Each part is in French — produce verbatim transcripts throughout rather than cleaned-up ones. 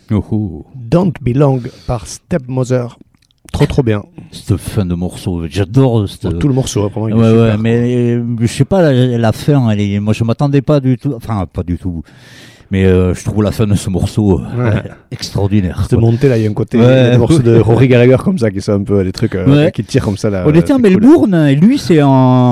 Oh, oh. Don't Belong par Stepmother. Trop trop bien. Cette fin de morceau, j'adore cette... Oh, tout le morceau, vraiment. Il ouais, est ouais, super, mais euh, je sais pas, la, la fin, elle est... moi je m'attendais pas du tout, enfin pas du tout, mais euh, je trouve la fin de ce morceau euh, ouais. extraordinaire. De monter là, il y a un côté, ouais. il y a des morceaux de Rory Gallagher comme ça, qui sont un peu des trucs euh, ouais. qui tirent comme ça là. On était à Melbourne, cool. et lui c'est un,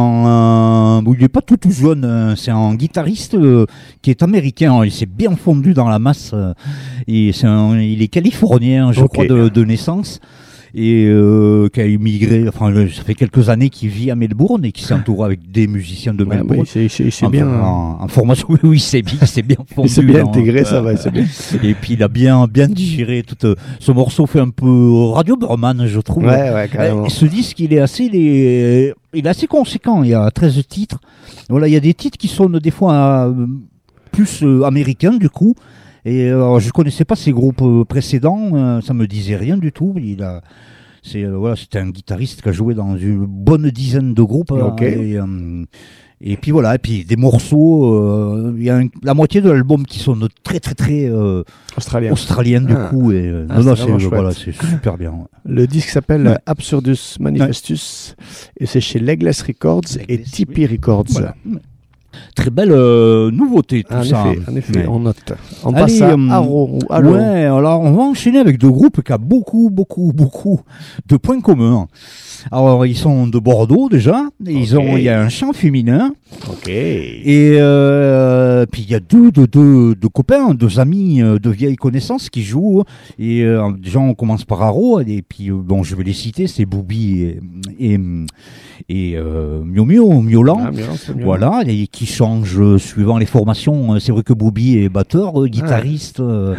un... il est pas tout tout jeune, c'est un guitariste euh, qui est américain, il s'est bien fondu dans la masse, euh, et c'est un... il est californien, je okay. crois, de, de naissance. Et euh, qui a immigré, enfin ça fait quelques années qu'il vit à Melbourne et qui s'entoure avec des musiciens de Melbourne. Ouais, c'est, c'est, c'est en, bien. En, en formation, oui, oui, c'est bien, c'est bien fondu. C'est bien dans, intégré, euh, ça va, c'est bien. Et puis il a bien, bien digéré tout. Euh, ce morceau fait un peu Radio Burman, je trouve. Ouais, ouais, carrément. Et ce disque, il est assez, les, il est assez conséquent. Il y a treize titres. Voilà, il y a des titres qui sonnent des fois euh, plus euh, américains du coup. Et euh, je connaissais pas ces groupes euh, précédents, euh, ça me disait rien du tout. Il a C'est, euh, voilà, c'était un guitariste qui a joué dans une bonne dizaine de groupes. Okay. Euh, et, euh, et puis voilà, et puis des morceaux, il euh, y a un, la moitié de l'album qui sont très très très euh, australien, australien du ah. coup. Et, euh, ah, non, non, c'est, c'est, voilà, c'est super bien. Ouais. Le disque s'appelle ouais. Absurdus Manifestus ouais. et c'est chez Legless Records Legless, et Tipeee oui. Records. Voilà. Très belle euh, nouveauté tout en ça. Effet, en effet, ouais. on note. On Allez, passe à euh, Arrow ou Allo. Ouais, alors on va enchaîner avec deux groupes qui ont beaucoup, beaucoup, beaucoup de points communs. Alors ils sont de Bordeaux déjà, ils okay. ont, il y a un chant féminin. Ok. Et euh, puis il y a deux, deux, deux, deux copains, deux amis, de vieilles connaissances qui jouent. Et euh, déjà on commence par Arrow, et puis bon je vais les citer, c'est Booby et, et, et euh, Mio Mio, Miolan. Ah, Miolan, c'est Miolan. Voilà, et qui changent suivant les formations. C'est vrai que Booby est batteur, guitariste. Ah. Euh,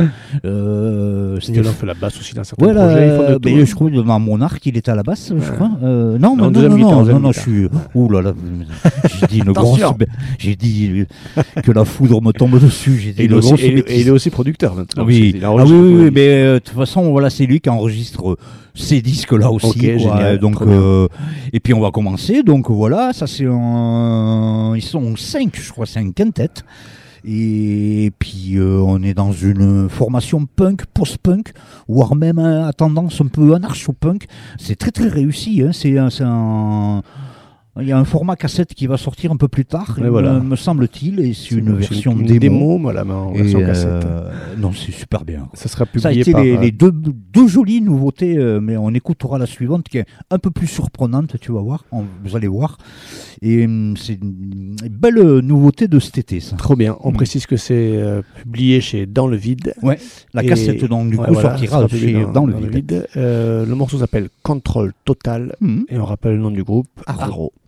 euh, Miolan fait la basse aussi dans certains voilà, projets. Ils font de mais je crois que dans Monarque il était à la basse, je crois. Euh, non, non, non, non, guitare, non, non, non, je suis. Ouh là là, j'ai dit une grosse. J'ai dit que la foudre me tombe dessus. J'ai dit et, il aussi, et, et il est aussi producteur maintenant. Oui, il ah oui, oui, oui, mais de euh, toute façon, voilà, c'est lui qui enregistre ces disques-là aussi. Okay, quoi. Génial, donc, euh, et puis on va commencer. Donc voilà, ça c'est un. Ils sont cinq, je crois, c'est un quintet. Et puis euh, on est dans une formation punk, post-punk, voire même à tendance un peu anarcho-punk. C'est très très réussi. Hein. C'est, c'est un... Il y a un format cassette qui va sortir un peu plus tard, voilà. me, me semble-t-il, et c'est, c'est une, une version une démo. démo voilà, mais en version et cassette. Euh, non, c'est super bien. Ça sera publié Ça a été par... les, les deux, deux jolies nouveautés, euh, mais on écoutera la suivante qui est un peu plus surprenante, tu vas voir, on, vous allez voir. Et euh, c'est une belle nouveauté de cet été, ça. Trop bien. On mmh. précise que c'est euh, publié chez Dans le Vide. Ouais, la et... cassette, donc, du ouais, coup, voilà, sortira chez dans, Dans le dans Vide. Le, vide. Euh, le morceau s'appelle Control Total, mmh. et on rappelle le nom du groupe, Arrow.